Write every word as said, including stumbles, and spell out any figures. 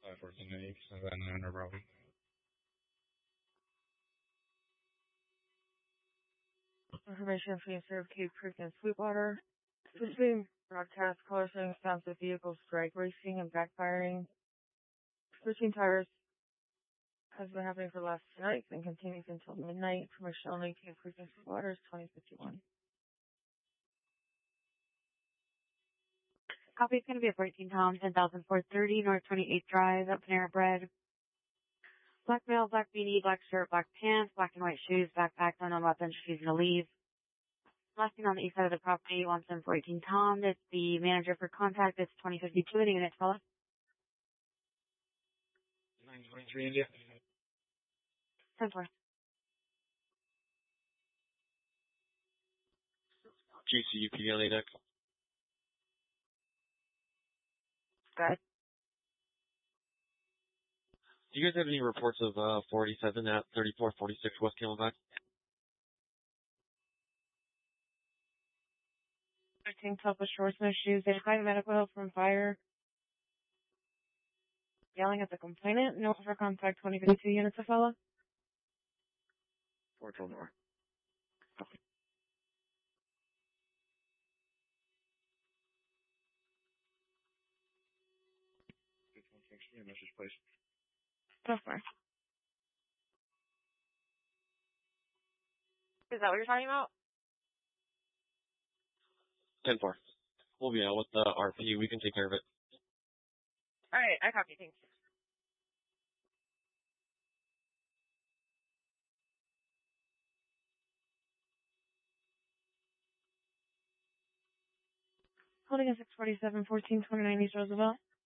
five fourteen eight, seven, no problem. Information for serve Cave Creek and Sweetwater. Switching broadcast color showing sounds of vehicles drag racing and backfiring. Switching tires has been happening for the last two nights and continues until midnight. Information only Cave Creek and Sweetwater is twenty fifty-one. Copy is going to be a fourteen Tom, ten thousand four thirty North twenty-eighth Drive, at Panera Bread. Black male, black beanie, black shirt, black pants, black and white shoes, backpack, unknown weapons, refusing to leave. Last thing on the east side of the property, one seven four eighteen Tom. It's the manager for contact. It's twenty fifty-two in the unit, fella. nine twenty-three India. ten four. G C U P L A deck. Good. Do you guys have any reports of uh, forty-seven at thirty-four forty-six West Camelback? thirteen Tulsa shorts, no shoes. They require medical help from fire. Yelling at the complainant. No for contact twenty fifty-two units of fella. four twelve more. Message, please. Go for it. Is that what you're talking about? ten four. We'll be out with the R P. We can take care of it. Alright, I copy. Thanks. Holding a six forty-seven, fourteen twenty-nine East Roosevelt.